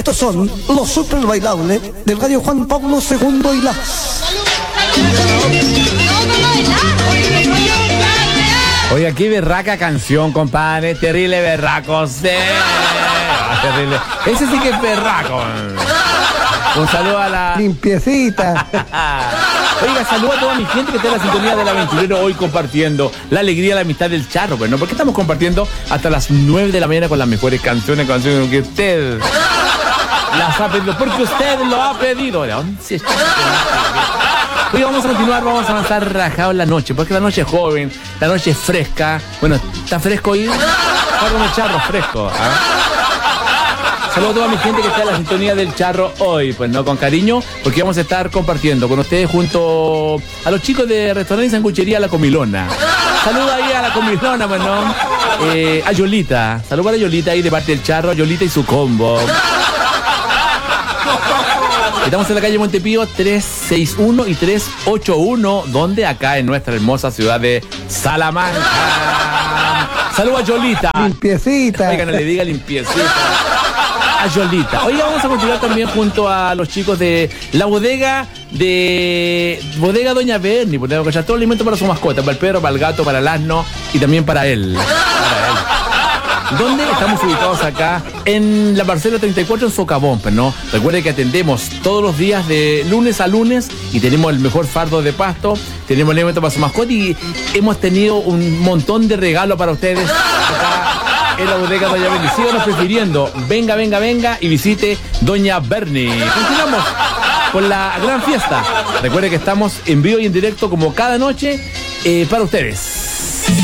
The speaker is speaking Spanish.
Estos son los super bailables del gallo Juan Pablo II y la... Oiga, qué berraca canción, compadre. Terrible berraco, sí. Terrible. Ese sí que es berraco. Un saludo a la... Limpiecita. Oiga, saludo a toda mi gente que está en la sintonía del aventurero hoy compartiendo la alegría, la amistad del charro, pues, ¿no? Porque estamos compartiendo hasta las 9 de la mañana con las mejores canciones que usted las ha pedido, porque usted lo ha pedido. Hoy vamos a continuar, vamos a avanzar rajado en la noche, porque la noche es joven, la noche es fresca. Bueno, ¿está fresco hoy? Está con el charro fresco, ¿ah? Saludos a toda mi gente que está en la sintonía del charro hoy, pues no, con cariño, porque vamos a estar compartiendo con ustedes junto a los chicos de restaurante y sanguchería La Comilona. Saludos ahí a La Comilona, pues no, a Yolita, saludos para Yolita ahí de parte del charro, Yolita y su combo. Estamos en la calle Montepío 361 y 381, donde acá en nuestra hermosa ciudad de Salamanca. Saludos a Yolita. Limpiecita. Oiga, no le diga limpiecita. A Yolita. Hoy vamos a continuar también junto a los chicos de la bodega Doña Berni, porque tenemos que echar todo el alimento para su mascota, para el perro, para el gato, para el asno y también para él. ¿Dónde estamos ubicados acá? En la parcela 34 en Socavón, pues, ¿no? Recuerde que atendemos todos los días de lunes a lunes y tenemos el mejor fardo de pasto, tenemos el alimento para su mascota y hemos tenido un montón de regalos para ustedes acá en la bodega Doña Berni. Síganos prefiriendo, venga y visite Doña Berni. Continuamos con la gran fiesta. Recuerde que estamos en vivo y en directo como cada noche para ustedes.